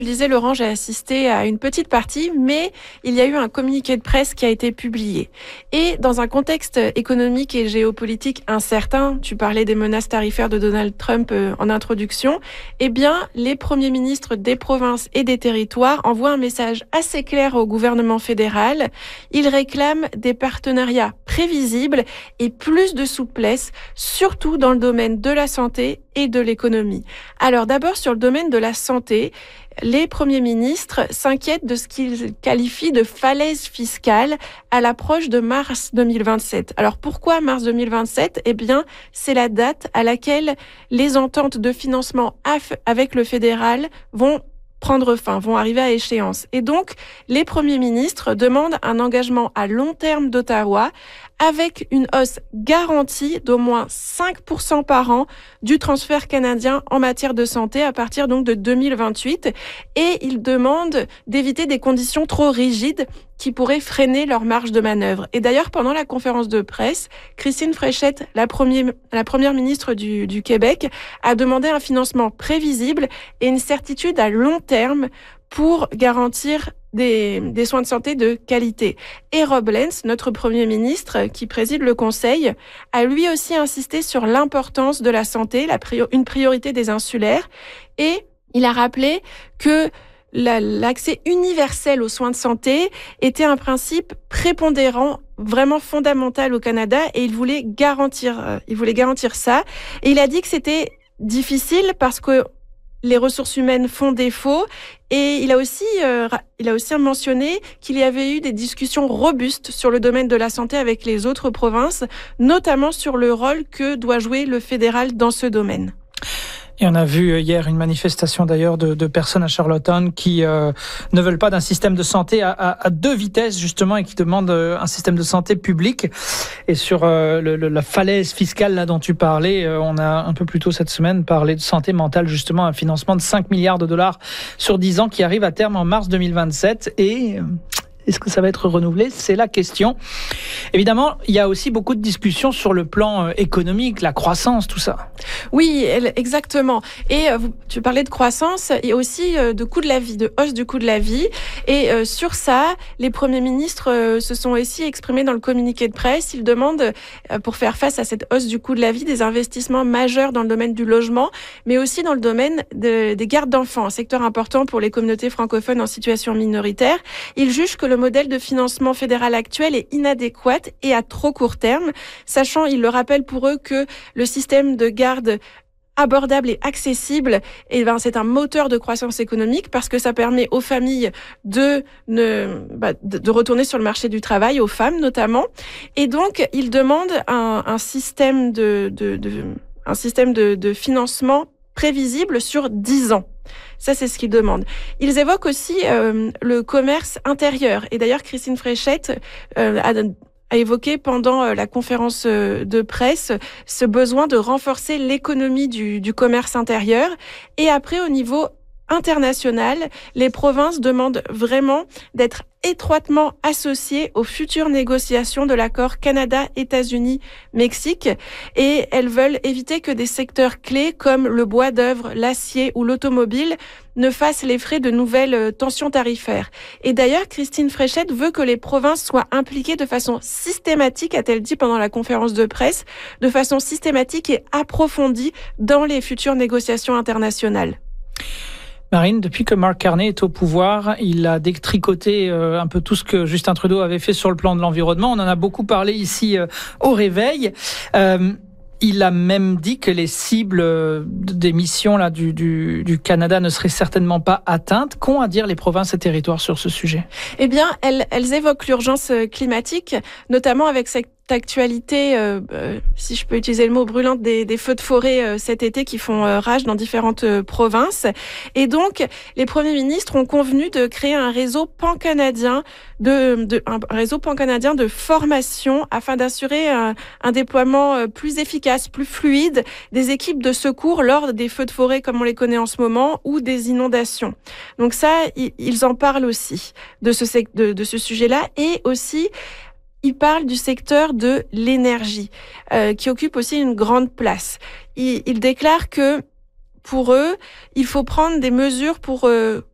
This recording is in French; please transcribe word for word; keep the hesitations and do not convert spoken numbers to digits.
Je le disais, Laurent, j'ai assisté à une petite partie, mais il y a eu un communiqué de presse qui a été publié. Et dans un contexte économique et géopolitique incertain, tu parlais des menaces tarifaires de Donald Trump en introduction, eh bien, les premiers ministres des provinces et des territoires envoient un message assez clair au gouvernement fédéral. Ils réclament des partenariats prévisibles et plus de souplesse, surtout dans le domaine de la santé et de l'économie. Alors d'abord, sur le domaine de la santé, les premiers ministres s'inquiètent de ce qu'ils qualifient de falaise fiscale à l'approche de mars deux mille vingt-sept. Alors pourquoi mars deux mille vingt-sept ? Eh bien, c'est la date à laquelle les ententes de financement avec le fédéral vont prendre fin, vont arriver à échéance. Et donc, les premiers ministres demandent un engagement à long terme d'Ottawa avec une hausse garantie d'au moins cinq pour cent par an du transfert canadien en matière de santé à partir donc de deux mille vingt-huit. Et ils demandent d'éviter des conditions trop rigides qui pourraient freiner leur marge de manœuvre. Et d'ailleurs, pendant la conférence de presse, Christine Fréchette, la, premier, la première ministre du, du Québec, a demandé un financement prévisible et une certitude à long terme pour garantir des, des soins de santé de qualité. Et Rob Lenz, notre Premier ministre, qui préside le Conseil, a lui aussi insisté sur l'importance de la santé, la prior- une priorité des insulaires, et il a rappelé que la, l'accès universel aux soins de santé était un principe prépondérant, vraiment fondamental au Canada, et il voulait garantir, euh, il voulait garantir ça. Et il a dit que c'était difficile parce que les ressources humaines font défaut, et il a aussi, euh, il a aussi mentionné qu'il y avait eu des discussions robustes sur le domaine de la santé avec les autres provinces, notamment sur le rôle que doit jouer le fédéral dans ce domaine. Et on a vu hier une manifestation d'ailleurs de, de personnes à Charlottetown qui euh, ne veulent pas d'un système de santé à, à, à deux vitesses justement et qui demandent euh, un système de santé public. Et sur euh, le, le, la falaise fiscale là dont tu parlais, euh, on a un peu plus tôt cette semaine parlé de santé mentale, justement un financement de cinq milliards de dollars sur dix ans qui arrive à terme en mars deux mille vingt-sept. Et euh, est-ce que ça va être renouvelé ? C'est la question. Évidemment, il y a aussi beaucoup de discussions sur le plan économique, la croissance, tout ça. Oui, exactement. Et euh, tu parlais de croissance et aussi euh, de coût de la vie, de hausse du coût de la vie. Et euh, sur ça, les premiers ministres euh, se sont aussi exprimés dans le communiqué de presse. Ils demandent, euh, pour faire face à cette hausse du coût de la vie, des investissements majeurs dans le domaine du logement, mais aussi dans le domaine de, des gardes d'enfants, un secteur important pour les communautés francophones en situation minoritaire. Ils jugent que le modèle de financement fédéral actuel est inadéquat et à trop court terme, sachant, ils le rappellent pour eux, que le système de garde abordable et accessible, eh ben, c'est un moteur de croissance économique parce que ça permet aux familles de, ne, bah, de retourner sur le marché du travail, aux femmes notamment. Et donc, ils demandent un, un système de, de, de, un système de, de financement prévisible sur dix ans. Ça, c'est ce qu'ils demandent. Ils évoquent aussi euh, le commerce intérieur. Et d'ailleurs, Christine Fréchette euh, a, a évoqué pendant euh, la conférence euh, de presse ce besoin de renforcer l'économie du, du commerce intérieur. Et après, au niveau international, les provinces demandent vraiment d'être étroitement associées aux futures négociations de l'accord Canada-États-Unis-Mexique, et elles veulent éviter que des secteurs clés comme le bois d'œuvre, l'acier ou l'automobile ne fassent les frais de nouvelles tensions tarifaires. Et d'ailleurs, Christine Fréchette veut que les provinces soient impliquées de façon systématique, a-t-elle dit pendant la conférence de presse, de façon systématique et approfondie dans les futures négociations internationales. Marine, depuis que Mark Carney est au pouvoir, il a détricoté euh, un peu tout ce que Justin Trudeau avait fait sur le plan de l'environnement. On en a beaucoup parlé ici euh, au réveil. Euh, il a même dit que les cibles d'émissions là du, du, du Canada ne seraient certainement pas atteintes. Qu'ont à dire les provinces et territoires sur ce sujet ? Eh bien, elles, elles évoquent l'urgence climatique, notamment avec cette actualité, euh, euh, si je peux utiliser le mot, brûlante des, des feux de forêt euh, cet été qui font euh, rage dans différentes euh, provinces. Et donc, les premiers ministres ont convenu de créer un réseau pan-canadien de, de un réseau pan-canadien de formation afin d'assurer un, un déploiement euh, plus efficace, plus fluide des équipes de secours lors des feux de forêt comme on les connaît en ce moment ou des inondations. Donc ça, ils en parlent aussi de ce, de, de ce sujet-là, et aussi il parle du secteur de l'énergie, euh, qui occupe aussi une grande place. Il, il déclare que, pour eux, il faut prendre des mesures pour euh,